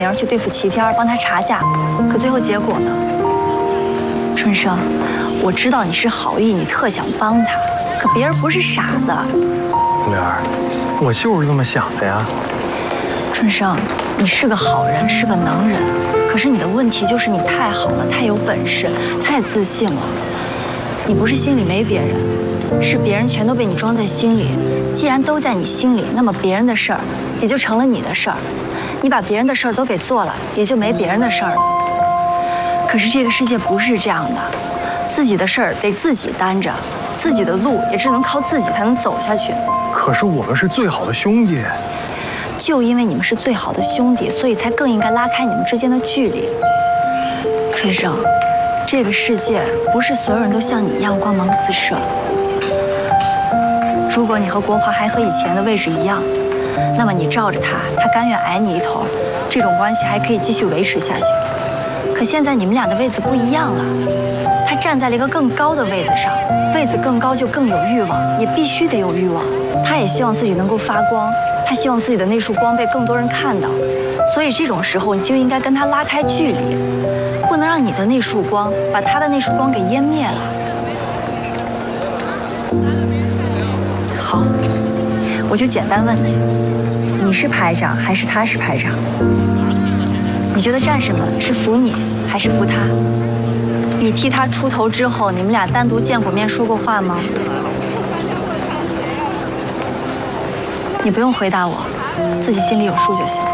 明去对付齐天，帮他查价，可最后结果呢？春生，我知道你是好意，你特想帮他，可别人不是傻子。 红莲儿，我就是这么想的呀。 春生，你是个好人，是个能人，可是你的问题就是你太好了，太有本事，太自信了。你不是心里没别人，是别人全都被你装在心里。既然都在你心里，那么别人的事儿也就成了你的事儿。你把别人的事儿都给做了，也就没别人的事儿了。可是这个世界不是这样的，自己的事儿得自己担着，自己的路也只能靠自己才能走下去。 可是我们是最好的兄弟。 就因为你们是最好的兄弟，所以才更应该拉开你们之间的距离。春生，这个世界不是所有人都像你一样光芒四射。如果你和国华还和以前的位置一样，那么你罩着他，他甘愿挨你一头，这种关系还可以继续维持下去。可现在你们俩的位子不一样了，他站在了一个更高的位子上，位子更高就更有欲望，也必须得有欲望。他也希望自己能够发光，他希望自己的那束光被更多人看到。所以这种时候你就应该跟他拉开距离，不能让你的那束光把他的那束光给湮灭了。好，我就简单问你，你是排长还是他是排长？你觉得战士们是服你还是服他？你替他出头之后，你们俩单独见过面说过话吗？你不用回答我，自己心里有数就行。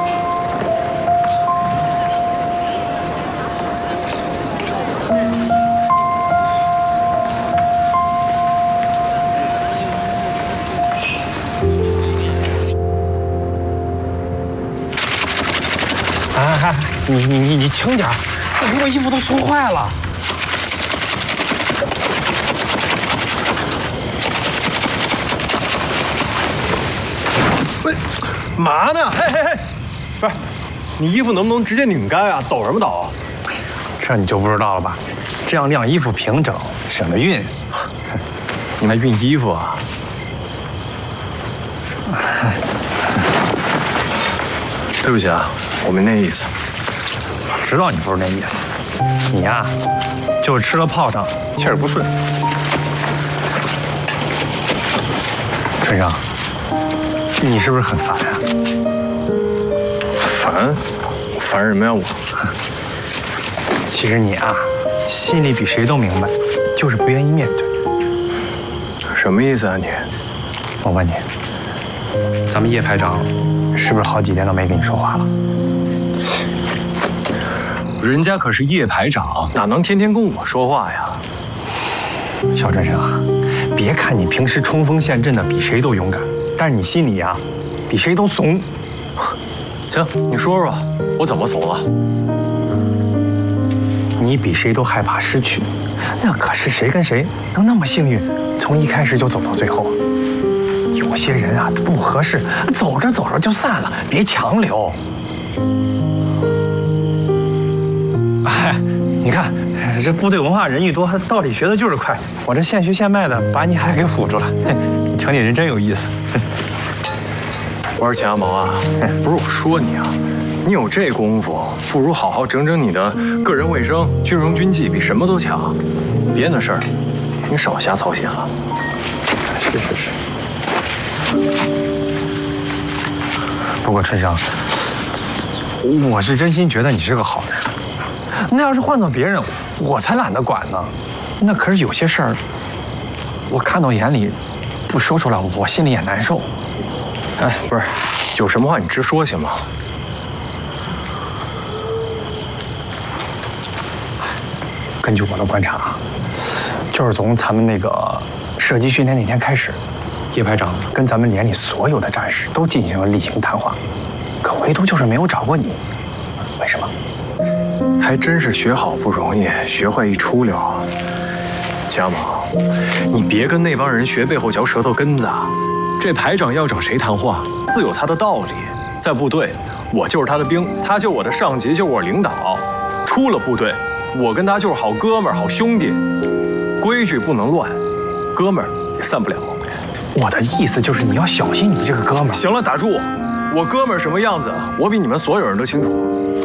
哎，你轻点，我衣服都搓坏了。嘛呢？嘿，不是，你衣服能不能直接拧干啊？抖什么抖？ 这你就不知道了吧？这样晾衣服平整，省得熨。 你还熨衣服啊？对不起啊，我没那意思。 我知道你不是那意思，你呀，就是吃了炮仗，气儿不顺。春生，你是不是很烦啊？ 烦什么呀我？ 其实你啊，心里比谁都明白，就是不愿意面对。 什么意思啊你？ 我问你，咱们叶排长是不是好几天都没跟你说话了？ 人家可是叶排长，哪能天天跟我说话呀？ 小春生啊，别看你平时冲锋陷阵的比谁都勇敢，但是你心里啊，比谁都怂。 行，你说说，我怎么怂了？ 你比谁都害怕失去，那可是谁跟谁能那么幸运，从一开始就走到最后？有些人啊不合适，走着走着就散了，别强留。哎，你看这部队文化人一多，道理学的就是快。我这现学现卖的，把你还给唬住了。瞧你人真有意思。 我说钱阿毛啊，不是我说你啊，你有这功夫，不如好好整整你的个人卫生、军容军纪，比什么都强。别人的事儿，你少瞎操心了。 是。不过春生，我是真心觉得你是个好人。那要是换做别人，我才懒得管呢。那可是有些事儿，我看到眼里，不说出来，我心里也难受。 哎，不是，有什么话你直说行吗？ 根据我的观察，就是从咱们那个射击训练那天开始，叶排长跟咱们连里所有的战士都进行了例行谈话，可唯独就是没有找过你，为什么？ 还真是学好不容易，学坏一出溜。钱阿毛，你别跟那帮人学背后嚼舌头根子啊！这排长要找谁谈话，自有他的道理。在部队，我就是他的兵，他就是我的上级，就是我领导。出了部队，我跟他就是好哥们儿、好兄弟，规矩不能乱，哥们儿也散不了。 我的意思就是你要小心你这个哥们儿。 行了，打住！我哥们儿什么样子，我比你们所有人都清楚。